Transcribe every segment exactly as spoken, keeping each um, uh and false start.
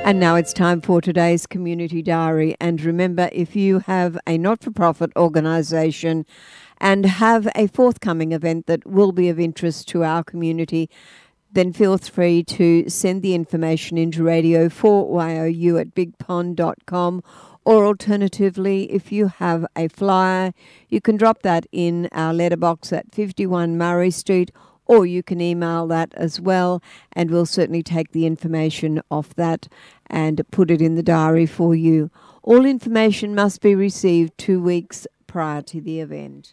And now it's time for today's Community Diary. And remember, if you have a not-for-profit organisation and have a forthcoming event that will be of interest to our community, then feel free to send the information into radio four Y O U at big pond dot com. Or alternatively, if you have a flyer, you can drop that in our letterbox at fifty-one Murray Street, or you can email that as well, and we'll certainly take the information off that and put it in the diary for you. All information must be received two weeks prior to the event.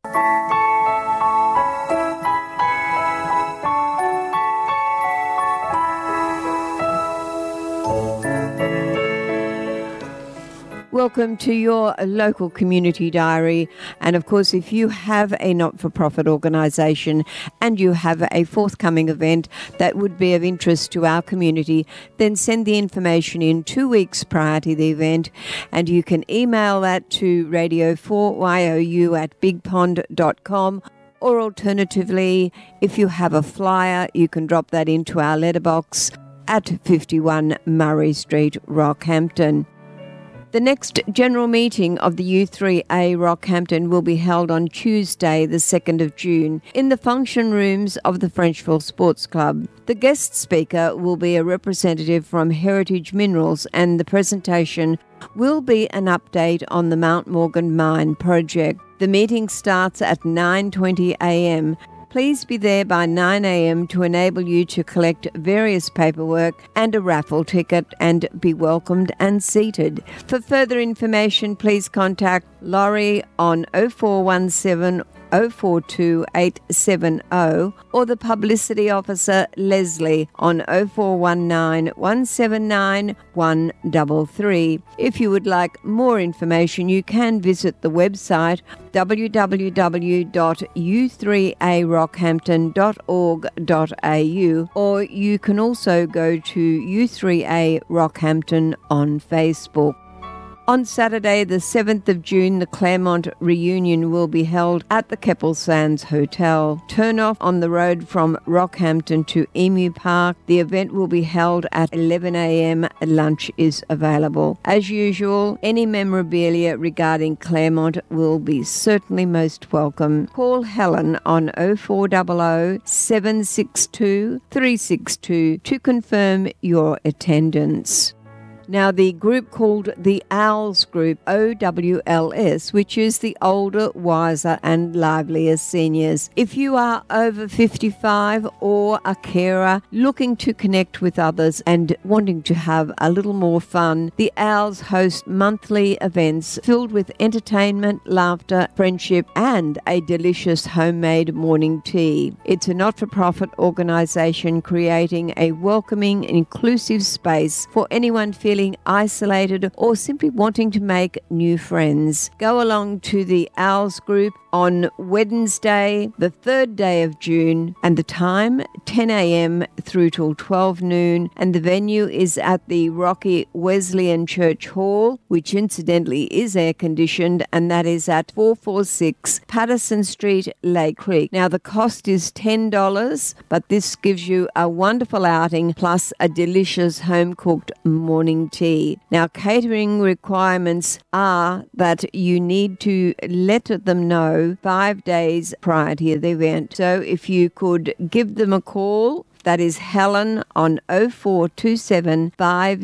Welcome to your local community diary. And of course, if you have a not-for-profit organisation and you have a forthcoming event that would be of interest to our community, then send the information in two weeks prior to the event, and you can email that to radio four Y O U at big pond dot com. Or alternatively, if you have a flyer, you can drop that into our letterbox at fifty-one Murray Street, Rockhampton. The next general meeting of the U three A Rockhampton will be held on Tuesday, the second of June, in the function rooms of the Frenchville Sports Club. The guest speaker will be a representative from Heritage Minerals, and the presentation will be an update on the Mount Morgan Mine project. The meeting starts at nine twenty a m Please be there by nine a m to enable you to collect various paperwork and a raffle ticket and be welcomed and seated. For further information, please contact Laurie on oh four one seven oh four two eight seven oh or the Publicity Officer Leslie on oh four one nine one seven nine one three three. If you would like more information, you can visit the website w w w dot u three a rockhampton dot org dot a u, or you can also go to U three A Rockhampton on Facebook. On Saturday, the seventh of June, the Claremont reunion will be held at the Keppel Sands Hotel. Turn off on the road from Rockhampton to Emu Park. The event will be held at eleven a m Lunch is available. As usual, any memorabilia regarding Claremont will be certainly most welcome. Call Helen on oh four hundred, seven six two, three six two to confirm your attendance. Now, the group called the Owls Group, O W L S, which is the older, wiser and livelier seniors. If you are over fifty-five or a carer looking to connect with others and wanting to have a little more fun, the Owls host monthly events filled with entertainment, laughter, friendship and a delicious homemade morning tea. It's a not-for-profit organisation creating a welcoming and inclusive space for anyone feeling feeling isolated or simply wanting to make new friends. Go along to the Owls Group on Wednesday, the third day of June, and the time ten a m through till twelve noon, and the venue is at the Rocky Wesleyan Church Hall, which incidentally is air-conditioned, and that is at four forty-six Patterson Street, Lake Creek. Now, the cost is ten dollars, but this gives you a wonderful outing plus a delicious home-cooked morning tea. Now, catering requirements are that you need to let them know five days prior to the event. So if you could give them a call, that is Helen on oh four two seven, five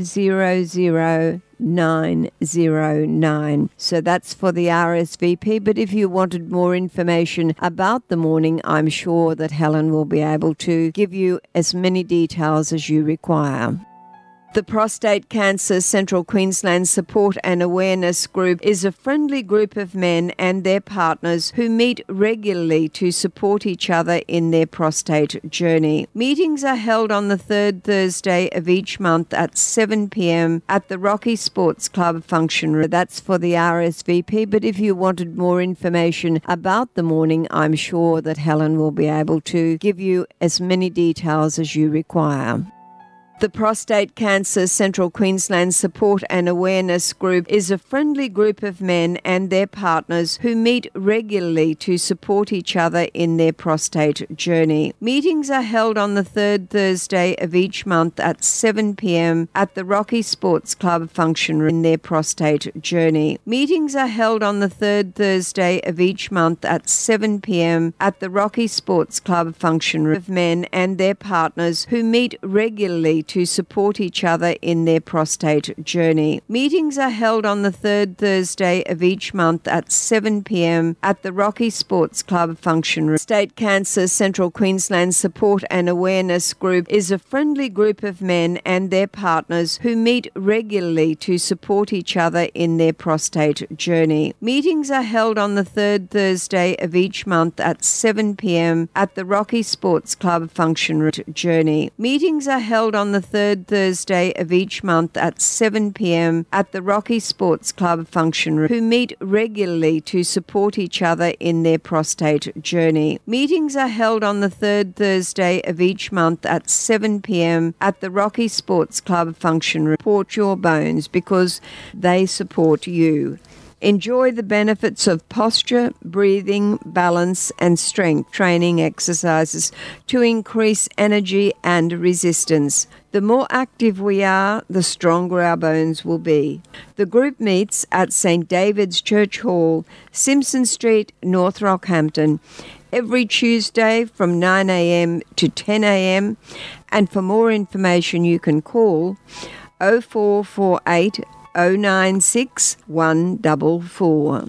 hundred, nine oh nine. So that's for the R S V P, but if you wanted more information about the morning, I'm sure that Helen will be able to give you as many details as you require. The Prostate Cancer Central Queensland Support and Awareness Group is a friendly group of men and their partners who meet regularly to support each other in their prostate journey. Meetings are held on the third Thursday of each month at seven p m at the Rocky Sports Club function room. That's for the R S V P, but if you wanted more information about the morning, I'm sure that Helen will be able to give you as many details as you require. The Prostate Cancer Central Queensland Support and Awareness Group is a friendly group of men and their partners who meet regularly to support each other in their prostate journey. Meetings are held on the third Thursday of each month at seven p m at the Rocky Sports Club function room in their prostate journey. Meetings are held on the third Thursday of each month at seven p m at the Rocky Sports Club function room of men and their partners who meet regularly to support each other in their prostate journey. Meetings are held on the third Thursday of each month at seven p m at the Rocky Sports Club function room. Prostate Cancer Central Queensland Support and Awareness Group is a friendly group of men and their partners who meet regularly to support each other in their prostate journey. Meetings are held on the third Thursday of each month at seven p m at the Rocky Sports Club function room journey. Meetings are held on the third Thursday of each month at seven p m at the Rocky Sports Club function room who meet regularly to support each other in their prostate journey. Meetings are held on the third Thursday of each month at seven p m at the Rocky Sports Club function room. Support your bones because they support you. Enjoy the benefits of posture, breathing, balance, and strength training exercises to increase energy and resistance. The more active we are, the stronger our bones will be. The group meets at Saint David's Church Hall, Simpson Street, North Rockhampton, every Tuesday from nine a m to ten a m And for more information, you can call oh four four eight oh nine six one four four.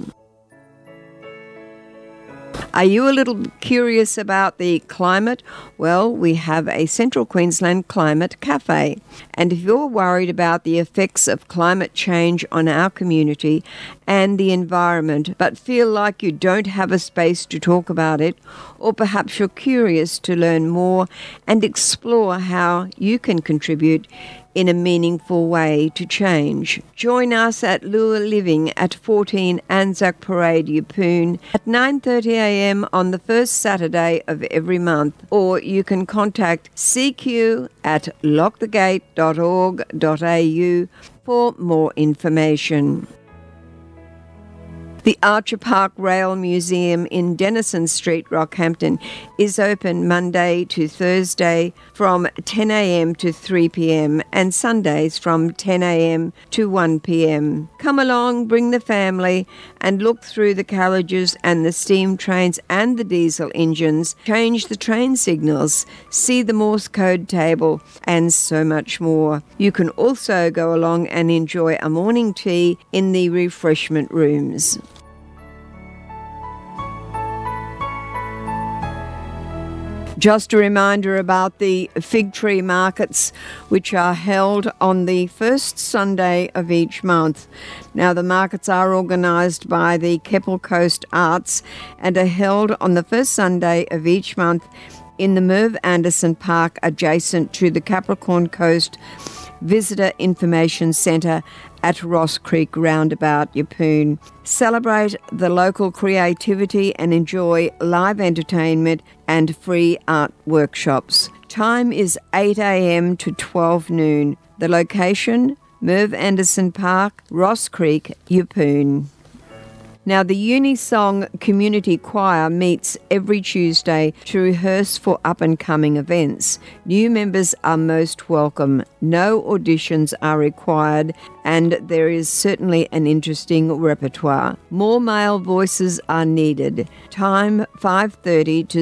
Are you a little curious about the climate? Well, we have a Central Queensland Climate Cafe. And if you're worried about the effects of climate change on our community and the environment, but feel like you don't have a space to talk about it, or perhaps you're curious to learn more and explore how you can contribute in a meaningful way to change, join us at Lure Living at fourteen Anzac Parade, Yeppoon at nine thirty a m on the first Saturday of every month, or you can contact C Q at lock the gate dot org dot a u for more information. The Archer Park Rail Museum in Denison Street, Rockhampton, is open Monday to Thursday from ten a m to three p m and Sundays from ten a m to one p m Come along, bring the family, and look through the carriages and the steam trains and the diesel engines, change the train signals, see the Morse code table, and so much more. You can also go along and enjoy a morning tea in the refreshment rooms. Just a reminder about the fig tree markets, which are held on the first Sunday of each month. Now, the markets are organised by the Keppel Coast Arts and are held on the first Sunday of each month in the Merv Anderson Park adjacent to the Capricorn Coast Visitor Information Centre at Ross Creek Roundabout, Yeppoon. Celebrate the local creativity and enjoy live entertainment and free art workshops. Time is eight a m to twelve noon. The location, Merv Anderson Park, Ross Creek, Yeppoon. Now, the Unisong Community Choir meets every Tuesday to rehearse for up-and-coming events. New members are most welcome. No auditions are required, and there is certainly an interesting repertoire. More male voices are needed. Time five thirty to